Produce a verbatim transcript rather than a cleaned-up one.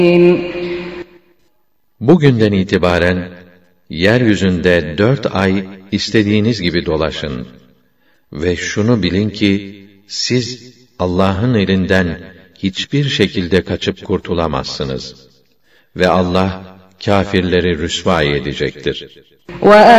Bugünden itibaren yeryüzünde dört ay istediğiniz gibi dolaşın. Ve şunu bilin ki siz Allah'ın elinden hiçbir şekilde kaçıp kurtulamazsınız. Ve Allah kâfirleri rüsvâ edecektir.